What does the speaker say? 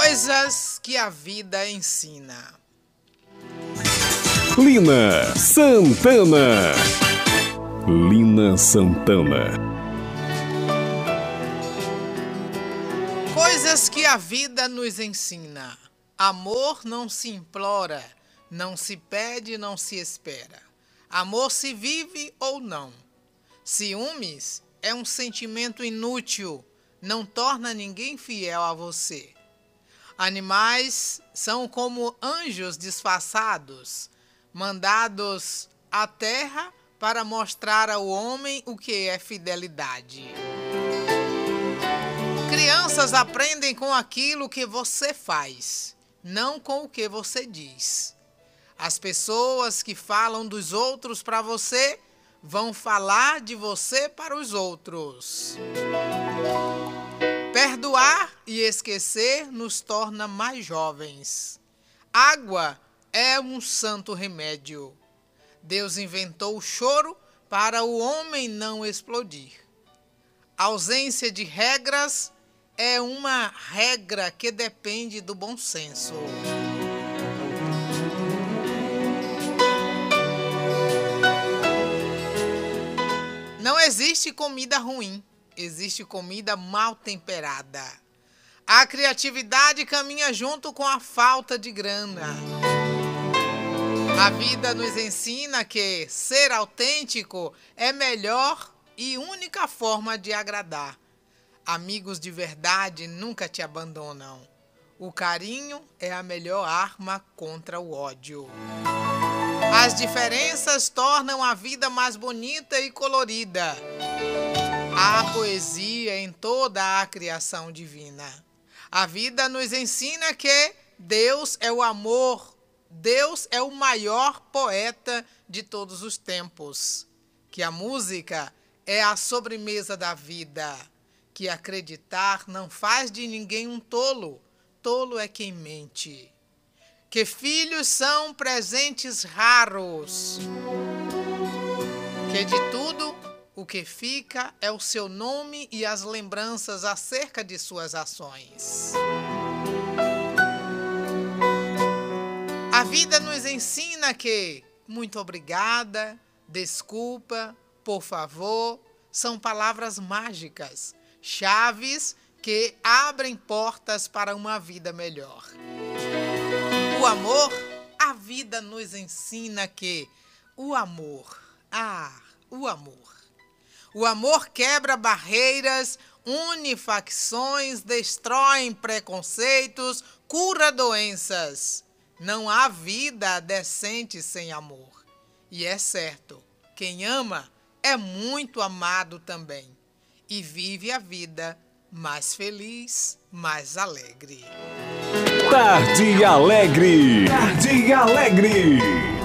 Coisas que a vida ensina. Lina Santana. Lina Santana. Coisas que a vida nos ensina. Amor não se implora, não se pede, não se espera. Amor se vive ou não. Ciúmes é um sentimento inútil, não torna ninguém fiel a você. Animais são como anjos disfarçados, mandados à terra para mostrar ao homem o que é fidelidade. Crianças aprendem com aquilo que você faz, não com o que você diz. As pessoas que falam dos outros para você vão falar de você para os outros. Perdoar e esquecer nos torna mais jovens. Água é um santo remédio. Deus inventou o choro para o homem não explodir. A ausência de regras é uma regra que depende do bom senso. Não existe comida ruim, existe comida mal temperada. A criatividade caminha junto com a falta de grana. A vida nos ensina que ser autêntico é melhor e única forma de agradar. Amigos de verdade nunca te abandonam. O carinho é a melhor arma contra o ódio. As diferenças tornam a vida mais bonita e colorida. Há poesia em toda a criação divina. A vida nos ensina que Deus é o amor. Deus é o maior poeta de todos os tempos. Que a música é a sobremesa da vida. Que acreditar não faz de ninguém um tolo. Tolo é quem mente. Que filhos são presentes raros. Que de tudo o que fica é o seu nome e as lembranças acerca de suas ações. A vida nos ensina que muito obrigada, desculpa, por favor, são palavras mágicas, chaves que abrem portas para uma vida melhor. O amor, a vida nos ensina que o amor quebra barreiras, une facções, destrói preconceitos, cura doenças. Não há vida decente sem amor. E é certo, quem ama é muito amado também. E vive a vida mais feliz, mais alegre. Tarde Alegre. Tarde Alegre.